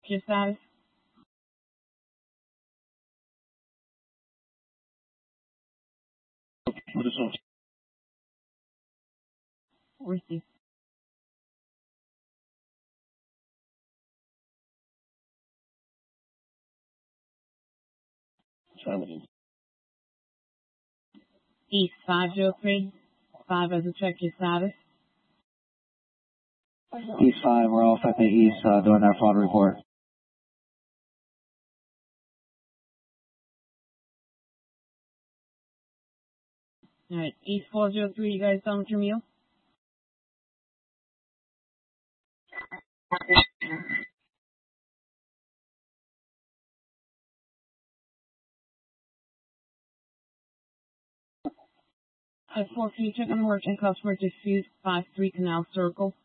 Your status? What is up? Receive. Affirmative. East 503. 5 as a check your status. East 5, we're all set to East doing our fraud report. Alright, East 403, you guys done with your meal? At 4, can you check on the merchant customer dispute 53 Canal Circle?